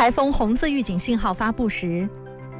台风红色预警信号发布时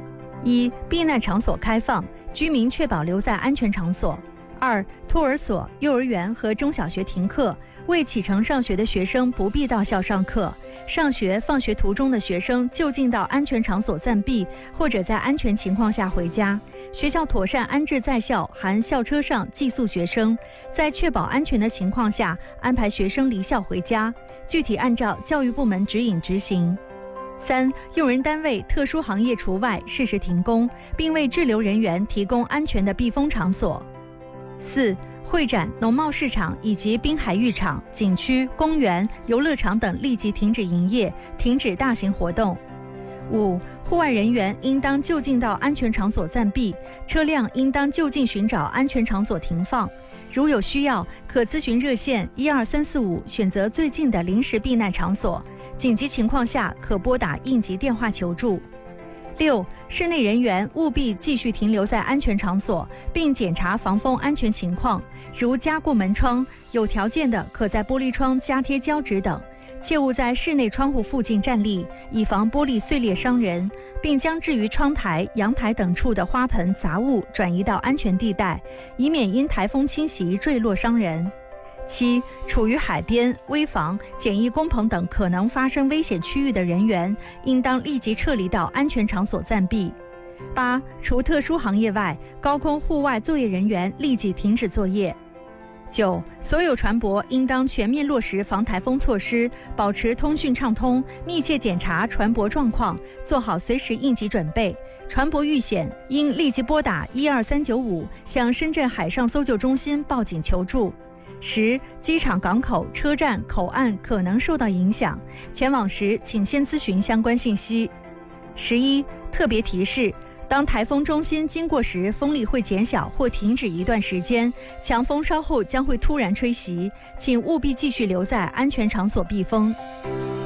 ：1. 避难场所开放，居民确保留在安全场所。2. 托儿所、幼儿园和中小学停课，未启程上学的学生不必到校上课。上学、放学途中的学生就近到安全场所暂避，或者在安全情况下回家。学校妥善安置在校含校车上寄宿学生，在确保安全的情况下安排学生离校回家，具体按照教育部门指引执行。3. 用人单位、特殊行业除外，适时停工，并为滞留人员提供安全的避风场所。4. 会展、农贸市场以及滨海浴场、景区、公园、游乐场等立即停止营业，停止大型活动。5. 户外人员应当就近到安全场所暂避，车辆应当就近寻找安全场所停放。如有需要，可咨询热线12345，选择最近的临时避难场所。紧急情况下，可拨打应急电话求助。6. 室内人员务必继续停留在安全场所，并检查防风安全情况，如加固门窗，有条件的可在玻璃窗加贴胶纸等。切勿在室内窗户附近站立，以防玻璃碎裂伤人，并将置于窗台、阳台等处的花盆杂物转移到安全地带，以免因台风侵袭坠落伤人。7. 处于海边、危房、简易工棚等可能发生危险区域的人员，应当立即撤离到安全场所暂避。8. 除特殊行业外，高空户外作业人员立即停止作业。9. 所有船舶应当全面落实防台风措施，保持通讯畅通，密切检查船舶状况，做好随时应急准备。船舶遇险，应立即拨打12395，向深圳海上搜救中心报警求助。10. 机场、港口、车站、口岸可能受到影响，前往时请先咨询相关信息。11. 特别提示：当台风中心经过时，风力会减小或停止一段时间，强风稍后将会突然吹袭，请务必继续留在安全场所避风。